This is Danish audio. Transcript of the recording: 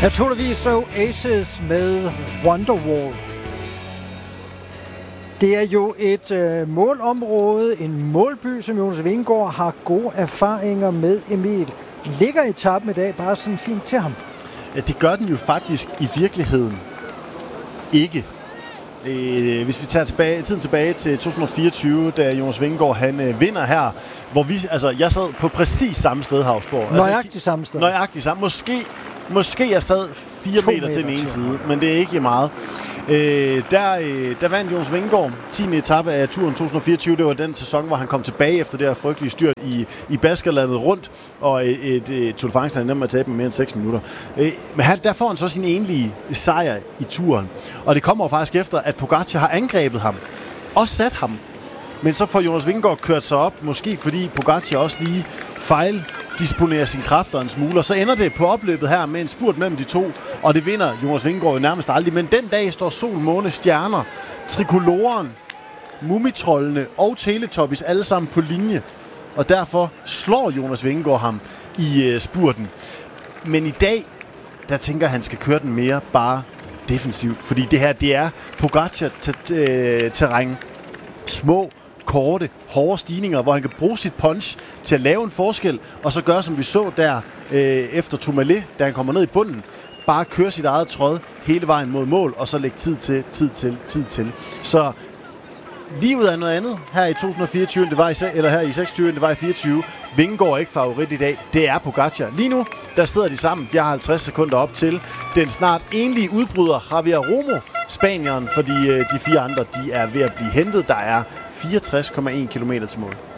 Naturligvis så Aces med Wonderwall. Det er jo et målområde, en målby, som Jonas Vingegaard har gode erfaringer med. Emil, ligger etappen i dag bare sådan fint til ham? Ja, det gør den jo faktisk i virkeligheden ikke. Hvis vi tager tiden tilbage til 2024, da Jonas Vingegaard han vinder her, hvor jeg sad på præcis samme sted, Havsborg. Nøjagtigt samme sted. Nøjagtigt samme. Måske jeg sad 4 meter til den ene side, men det er ikke meget. Der vandt Jonas Vingegaard 10. etape af turen 2024. Det var den sæson, hvor han kom tilbage efter det her frygtelige styrt i Baskerlandet rundt, og et Tour de France, han nemlig at tabe med mere end 6 minutter. Men der får han så sin enlige sejr i turen. Og det kommer jo faktisk efter, at Pogačar har angrebet ham og sat ham. Men så får Jonas Vingegaard kørt sig op, måske fordi Pogačar også lige disponerer sine kræfter en smule, og så ender det på opløbet her med en spurt mellem de to, og det vinder Jonas Vingegaard jo nærmest aldrig. Men den dag står sol, måne, stjerner, trikoloren, mumitrollene og Teletubbies alle sammen på linje, og derfor slår Jonas Vingegaard ham i spurten. Men i dag, der tænker han skal køre den mere bare defensivt, fordi det her, det er Pogačar-terræn. Små, korte, hårde stigninger, hvor han kan bruge sit punch til at lave en forskel, og så gøre, som vi så der efter Tourmalet, da han kommer ned i bunden. Bare køre sit eget tråd hele vejen mod mål, og så lægge tid til. Så lige ud af noget andet her i 2024, eller her i 26, det var i 24. Vingegaard er ikke favorit i dag. Det er Pogačar. Lige nu, der sidder de sammen. De har 50 sekunder op til den snart enlige udbryder Javier Romo, spanieren, fordi de 4 andre, de er ved at blive hentet. Der er 64,1 km til mål.